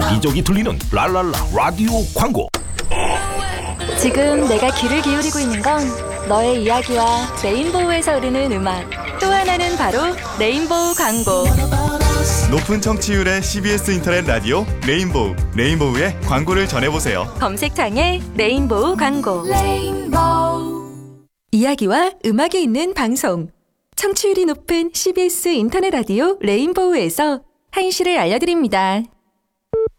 여기저기 들리는 랄랄라 라디오 광고. 지금 내가 귀를 기울이고 있는 건 너의 이야기와 레인보우에서 흐르는 음악, 또 하나는 바로 레인보우 광고. 높은 청취율의 CBS 인터넷 라디오 레인보우, 레인보우의 광고를 전해보세요. 검색창에 레인보우 광고. 이야기와 음악이 있는 방송, 청취율이 높은 CBS 인터넷 라디오 레인보우에서 한시를 알려드립니다.